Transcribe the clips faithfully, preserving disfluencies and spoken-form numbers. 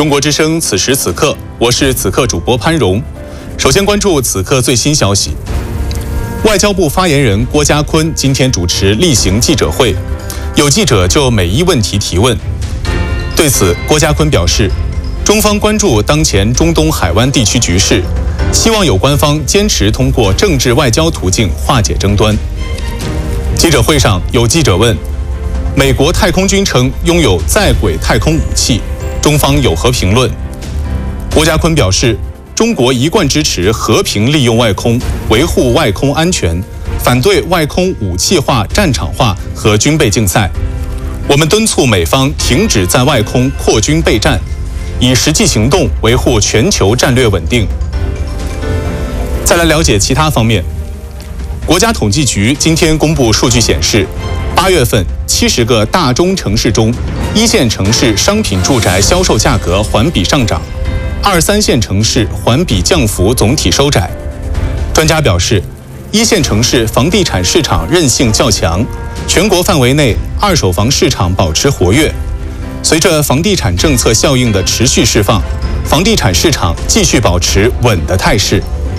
中国之声此时此刻，我是此刻主播潘荣。首先关注此刻最新消息。外交部发言人郭家坤今天主持例行记者会，有记者就每一问题提问。对此，郭家坤表示，中方关注当前中东海湾地区局势，希望有关方坚持通过政治外交途径化解争端。记者会上，有记者问，美国太空军称拥有在轨太空武器，中方有何评论？郭家坤表示，中国一贯支持和平利用外空，维护外空安全，反对外空武器化、战场化和军备竞赛。我们敦促美方停止在外空扩军备战，以实际行动维护全球战略稳定。再来了解其他方面。国家统计局今天公布数据显示，八月份七十个大中城市中，一线城市商品住宅销售价格环比上涨，二三线城市环比降幅总体收窄。专家表示，一线城市房地产市场韧性较强，全国范围内二手房市场保持活跃。随着房地产政策效应的持续释放，房地产市场继续保持稳的态势。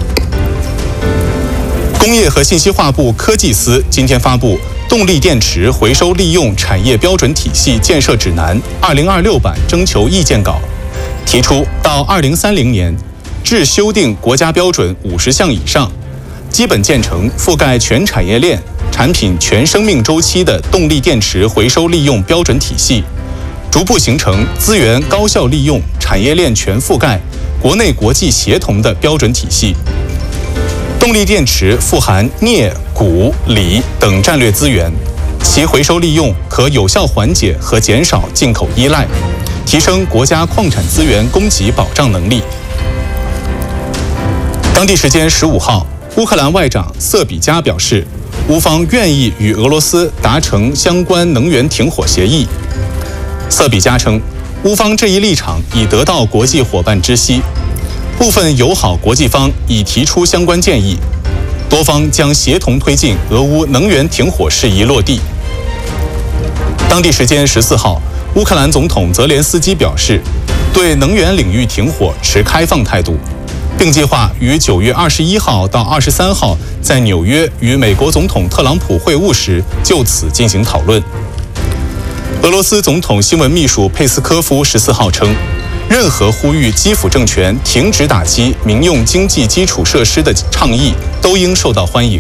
工业和信息化部科技司今天发布《动力电池回收利用产业标准体系建设指南（二零二六版）》征求意见稿，提出到二零三零年，至修订国家标准五十项以上，基本建成覆盖全产业链、产品全生命周期的动力电池回收利用标准体系，逐步形成资源高效利用、产业链全覆盖、国内国际协同的标准体系。动力电池富含镍、钴、锂等战略资源，其回收利用可有效缓解和减少进口依赖，提升国家矿产资源供给保障能力。当地时间十五号，乌克兰外长瑟比加表示，乌方愿意与俄罗斯达成相关能源停火协议。瑟比加称，乌方这一立场已得到国际伙伴知悉。部分友好国际方已提出相关建议，多方将协同推进俄乌能源停火事宜落地。当地时间十四号，乌克兰总统泽连斯基表示，对能源领域停火持开放态度，并计划于九月二十一号到二十三号在纽约与美国总统特朗普会晤时就此进行讨论。俄罗斯总统新闻秘书佩斯科夫十四号称，任何呼吁基辅政权停止打击民用经济基础设施的倡议都应受到欢迎。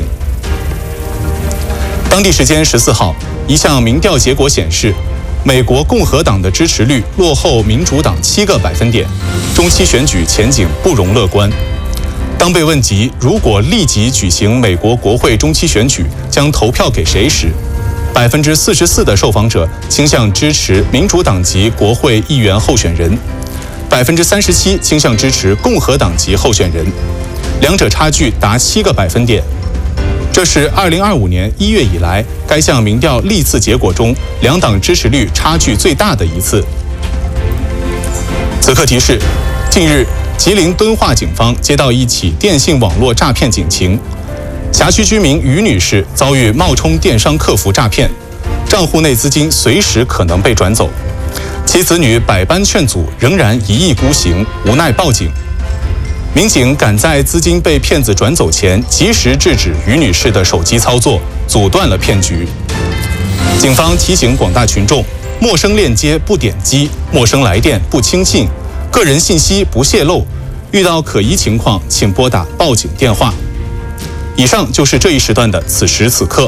当地时间十四号，一项民调结果显示，美国共和党的支持率落后民主党七个百分点，中期选举前景不容乐观。当被问及如果立即举行美国国会中期选举，将投票给谁时，百分之四十四的受访者倾向支持民主党籍国会议员候选人。百分之三十七倾向支持共和党籍候选人，两者差距达七个百分点。这是二零二五年一月以来该项民调历次结果中两党支持率差距最大的一次。此刻提示：近日，吉林敦化警方接到一起电信网络诈骗警情，辖区居民于女士遭遇冒充电商客服诈骗，账户内资金随时可能被转走。其子女百般劝阻，仍然一意孤行，无奈报警。民警赶在资金被骗子转走前，及时制止于女士的手机操作，阻断了骗局。警方提醒广大群众：陌生链接不点击，陌生来电不轻信，个人信息不泄露。遇到可疑情况，请拨打报警电话。以上就是这一时段的此时此刻。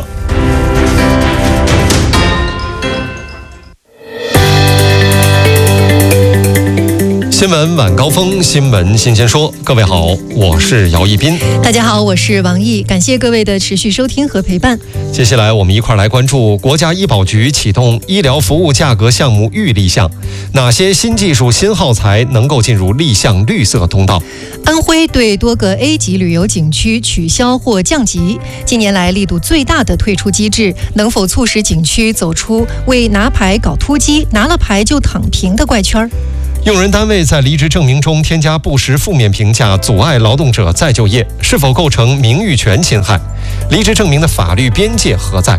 新闻晚高峰，新闻新鲜说。各位好，我是姚一斌。 大家好，我是王毅。感谢各位的持续收听和陪伴。 接下来我们一块来关注国家医保局启动医疗服务价格项目预立项，哪些新技术新耗材能够进入立项绿色通道？ 安徽对多个 A 级旅游景区取消或降级，近年来力度最大的退出机制，能否促使景区走出为拿牌搞突击，拿了牌就躺平的怪圈？ 用人单位在离职证明中添加不实负面评价，阻碍劳动者再就业，是否构成名誉权侵害？离职证明的法律边界何在？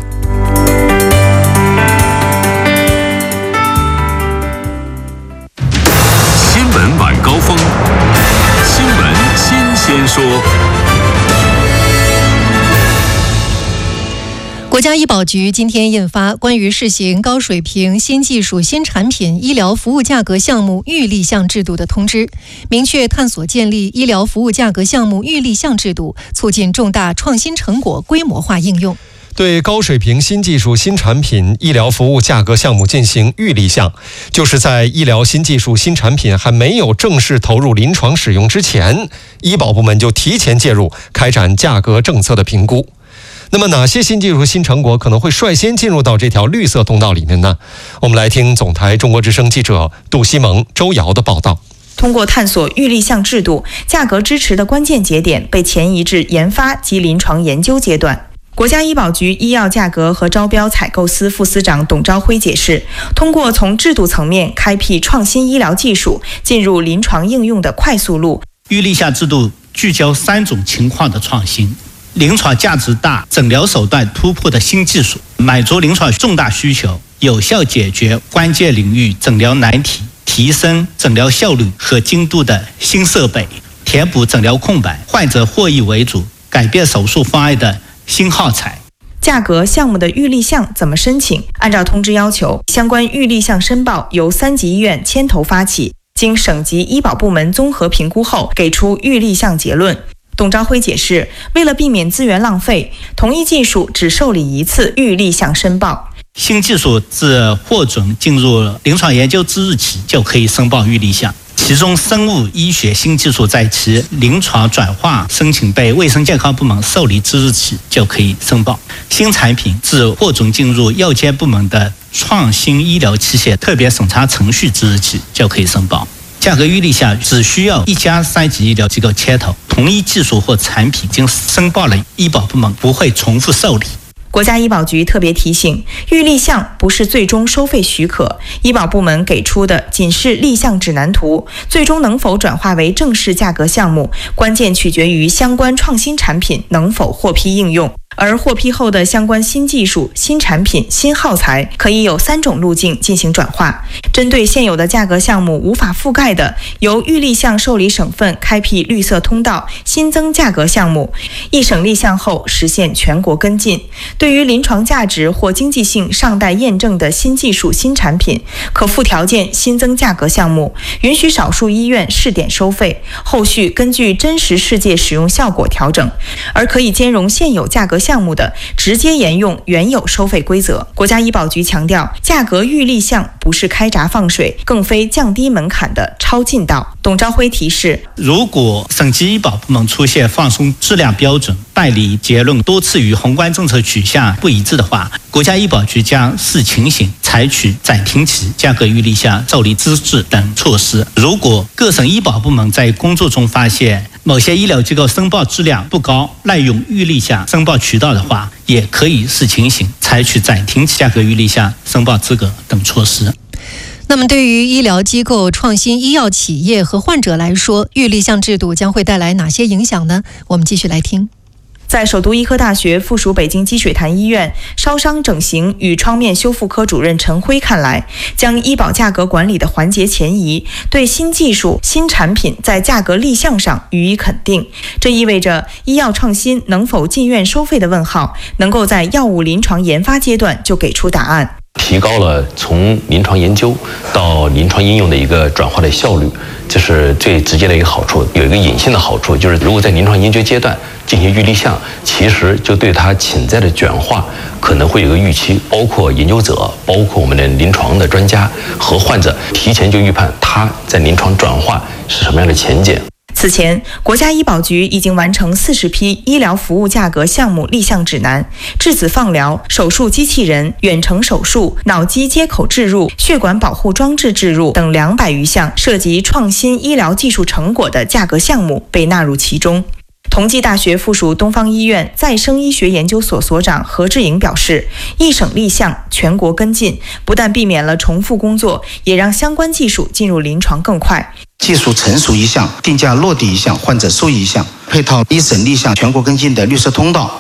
新说。 国家医保局今天印发关于试行高水平新技术新产品医疗服务价格项目预立项制度的通知，明确探索建立医疗服务价格项目预立项制度，促进重大创新成果规模化应用。 对高水平新技术新产品医疗服务价格项目进行预立项，就是在医疗新技术新产品还没有正式投入临床使用之前，医保部门就提前介入，开展价格政策的评估。那么哪些新技术新成果可能会率先进入到这条绿色通道里面呢？我们来听总台中国之声记者杜西蒙、周瑶的报道。 通过探索预立项制度，价格支持的关键节点被前移至研发及临床研究阶段。国家医保局医药价格和招标采购司副司长董朝辉解释，通过从制度层面开辟创新医疗技术进入临床应用的快速路。 预立项制度聚焦三种情况的创新：临床价值大、诊疗手段突破的新技术，满足临床重大需求，有效解决关键领域诊疗难题，提升诊疗效率和精度的新设备，填补诊疗空白，患者获益为主，改变手术方案的新耗材。 价格项目的预立项怎么申请？按照通知要求，相关预立项申报由三级医院牵头发起，经省级医保部门综合评估后，给出预立项结论。董朝辉解释，为了避免资源浪费，同一技术只受理一次预立项申报。 新技术自获准进入临床研究之日起就可以申报预立项，其中生物医学新技术在其临床转化申请被卫生健康部门受理之日起就可以申报。新产品自获准进入药监部门的创新医疗器械特别审查程序之日起就可以申报。价格预立项只需要一家三级医疗机构牵头，同一技术或产品经申报了，医保部门不会重复受理。 国家医保局特别提醒，预立项不是最终收费许可，医保部门给出的仅是立项指南图，最终能否转化为正式价格项目，关键取决于相关创新产品能否获批应用。而获批后的相关新技术、新产品、新耗材可以有三种路径进行转化。针对现有的价格项目无法覆盖的，由预立项受理省份开辟绿色通道，新增价格项目，一省立项后实现全国跟进。对于临床价值或经济性尚待验证的新技术、新产品，可附条件新增价格项目，允许少数医院试点收费，后续根据真实世界使用效果调整。而可以兼容现有价格项目的，直接沿用原有收费规则。国家医保局强调，价格预立项不是开闸放水，更非降低门槛的超近道。董朝辉提示， 如果省级医保部门出现放松质量标准、办理结论多次与宏观政策取向不一致的话，国家医保局将视情形采取暂停期、价格预立项受理资质等措施。如果各省医保部门在工作中发现某些医疗机构申报质量不高、滥用预立项申报渠道的话，也可以视情形采取暂停期、价格预立项申报资格等措施。 那么对于医疗机构、创新医药企业和患者来说，预立项制度将会带来哪些影响呢？我们继续来听。 在首都医科大学附属北京积水潭医院烧伤整形与创面修复科主任陈辉看来，将医保价格管理的环节前移，对新技术、新产品在价格立项上予以肯定。这意味着医药创新能否进院收费的问号，能够在药物临床研发阶段就给出答案。 提高了从临床研究到临床应用的一个转化的效率，这是最直接的一个好处。有一个隐性的好处，就是如果在临床研究阶段进行预立项，其实就对它潜在的转化可能会有个预期，包括研究者，包括我们的临床的专家和患者，提前就预判它在临床转化是什么样的前景。 此前，国家医保局已经完成四十批医疗服务价格项目立项指南，质子放疗、手术机器人、远程手术、脑机接口置入、血管保护装置置入等两百余项涉及创新医疗技术成果的价格项目被纳入其中。同济大学附属东方医院再生医学研究所所长何志颖表示，一省立项，全国跟进，不但避免了重复工作，也让相关技术进入临床更快。 技术成熟一项，定价落地一项，患者受益一项，配套一省立项全国跟进的绿色通道。